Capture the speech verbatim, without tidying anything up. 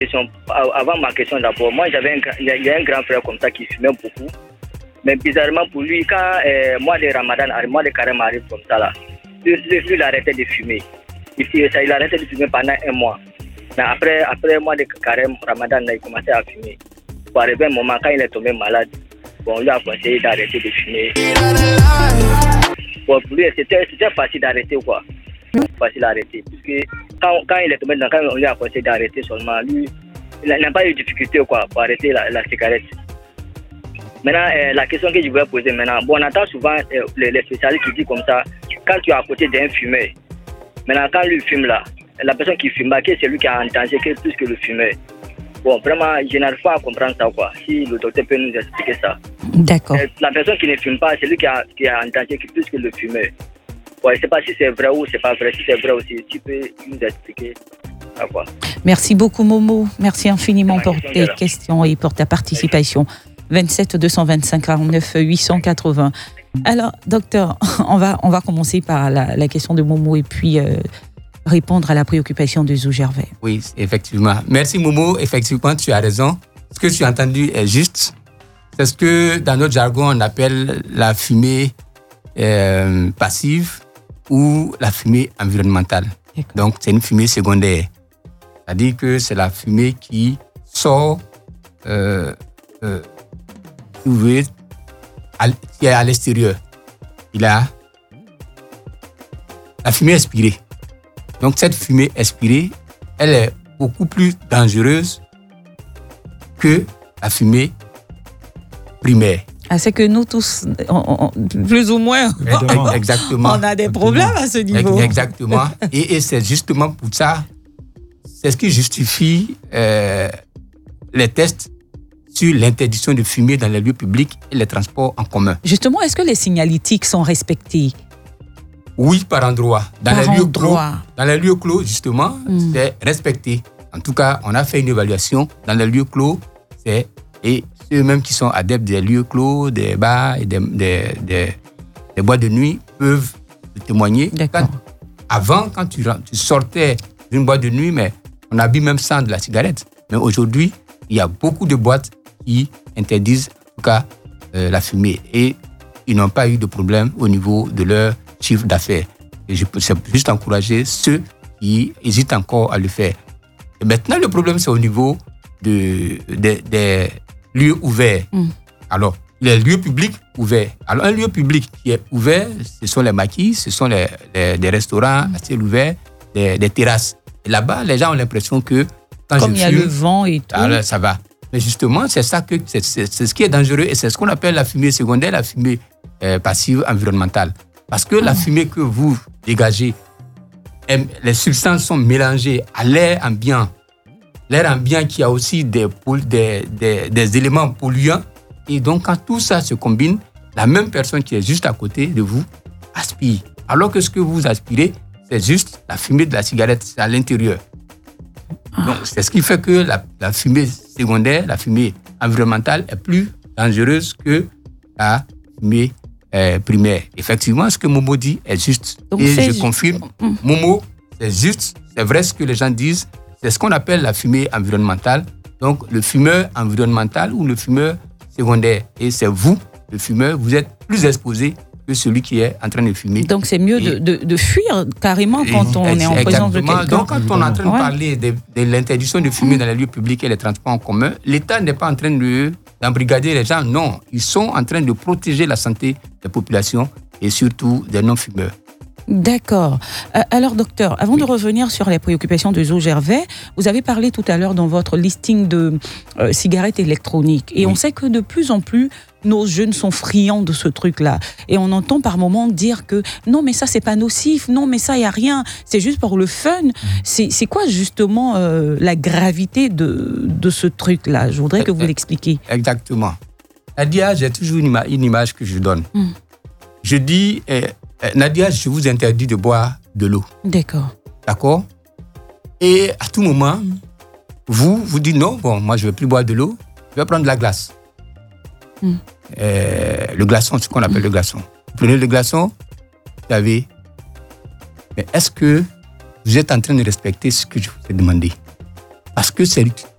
Avant ma question d'abord, moi j'avais un, il y a un grand frère comme ça qui fumait beaucoup. Mais bizarrement pour lui, quand euh, mois de Ramadan arrive, mois de carême arrive comme ça là, lui, lui il arrêtait de fumer. Il, il arrêtait de fumer pendant un mois. Mais après, après le mois de carême, Ramadan, il commençait à fumer. Pour arriver un moment, quand il est tombé malade, bon, on lui a conseillé d'arrêter de fumer. Bon, pour lui, c'était, c'était facile d'arrêter quoi. Facile d'arrêter. Parce que quand, quand il est tombé dans, quand on lui a conseillé d'arrêter seulement, lui, il n'a pas eu de difficulté quoi, pour arrêter la, la cigarette. Maintenant, euh, la question que je voulais poser maintenant, bon, on entend souvent euh, les, les spécialistes qui disent comme ça, quand tu es à côté d'un fumeur, maintenant, quand lui fume là, la personne qui fume là, c'est lui qui a en danger plus que le fumeur. Bon, vraiment, je n'arrive pas à comprendre ça, quoi. Si le docteur peut nous expliquer ça. D'accord. Euh, la personne qui ne fume pas, c'est lui qui a, qui a en danger plus que le fumeur. Bon, je ne sais pas si c'est vrai ou c'est pas vrai. Si c'est vrai aussi, tu peux nous expliquer ça, quoi. Merci beaucoup, Momo. Merci infiniment pour tes questions et pour ta participation. vingt-sept deux cent vingt-cinq quarante-neuf huit cent quatre-vingts. Alors, docteur, on va, on va commencer par la, la question de Momo et puis euh, répondre à la préoccupation de Zou-Gervais. Oui, effectivement. Merci Momo. Effectivement, tu as raison. Ce que tu as entendu est juste. C'est ce que dans notre jargon, on appelle la fumée euh, passive ou la fumée environnementale. D'accord. Donc, c'est une fumée secondaire. C'est-à-dire que c'est la fumée qui sort euh, euh, qui est à l'extérieur. Il a la fumée expirée. Donc cette fumée expirée, elle est beaucoup plus dangereuse que la fumée primaire. Ah, c'est que nous tous, on, on, plus ou moins, exactement. On a des problèmes à ce niveau. Exactement. Et, et c'est justement pour ça, c'est ce qui justifie euh, les tests sur l'interdiction de fumer dans les lieux publics et les transports en commun. Justement, est-ce que les signalétiques sont respectés? Oui, par endroit. Dans, par les, lieux endroit. Clos, dans les lieux clos, justement, mm. c'est respecté. En tout cas, on a fait une évaluation. Dans les lieux clos, c'est... Et ceux-mêmes qui sont adeptes des lieux clos, des bars et des, des, des, des boîtes de nuit peuvent témoigner. Quand, avant, quand tu, tu sortais d'une boîte de nuit, mais on a bu même sans de la cigarette. Mais aujourd'hui, il y a beaucoup de boîtes qui interdisent en tout cas euh, la fumée et ils n'ont pas eu de problème au niveau de leur chiffre d'affaires. Et je peux juste encourager ceux qui hésitent encore à le faire. Et maintenant, le problème, c'est au niveau de, de, des lieux ouverts. Mm. Alors, les lieux publics ouverts. Alors, un lieu public qui est ouvert, ce sont les maquis, ce sont les, les, des restaurants à ciel ouvert, des, des terrasses. Et là-bas, les gens ont l'impression que quand Comme je il y a fume, le vent et tout. Alors, ça va. Mais justement, c'est ça que c'est, c'est, c'est ce qui est dangereux et c'est ce qu'on appelle la fumée secondaire, la fumée euh, passive environnementale. Parce que ah. la fumée que vous dégagez, les substances sont mélangées à l'air ambiant. L'air ambiant qui a aussi des, des, des, des éléments polluants. Et donc, quand tout ça se combine, la même personne qui est juste à côté de vous aspire. Alors que ce que vous aspirez, c'est juste la fumée de la cigarette, c'est à l'intérieur. Donc, c'est ce qui fait que la, la fumée secondaire, la fumée environnementale est plus dangereuse que la fumée euh, primaire. Effectivement, ce que Momo dit est juste. Donc, et je ju- confirme, mmh. Momo, c'est juste, c'est vrai ce que les gens disent, c'est ce qu'on appelle la fumée environnementale. Donc, le fumeur environnemental ou le fumeur secondaire. Et c'est vous, le fumeur, vous êtes plus exposé que celui qui est en train de fumer. Donc, c'est mieux de, de, de fuir carrément quand on est en présence de quelqu'un. Donc, quand on est en train de parler de, de l'interdiction de fumer mmh. dans les lieux publics et les transports en commun, l'État n'est pas en train de, d'embrigader les gens. Non, ils sont en train de protéger la santé des populations et surtout des non-fumeurs. D'accord. Euh, alors, docteur, avant oui. de revenir sur les préoccupations de Zou-Gervais, vous avez parlé tout à l'heure dans votre listing de euh, cigarettes électroniques. Et oui. on sait que de plus en plus, nos jeunes sont friands de ce truc-là. Et on entend par moments dire que non, mais ça, c'est pas nocif. Non, mais ça, il n'y a rien. C'est juste pour le fun. Mmh. C'est, c'est quoi, justement, euh, la gravité de, de ce truc-là? Je voudrais que vous l'expliquiez. Exactement. Nadia, j'ai toujours une, ima- une image que je donne. Mmh. Je dis... Eh, Nadia, je vous interdis de boire de l'eau. D'accord. D'accord. Et à tout moment, vous, vous dites non, bon, moi je ne vais plus boire de l'eau, je vais prendre de la glace. Mm. Euh, le glaçon, ce qu'on appelle mm. le glaçon. Vous prenez le glaçon, vous savez, mais est-ce que vous êtes en train de respecter ce que je vous ai demandé? parce que c'est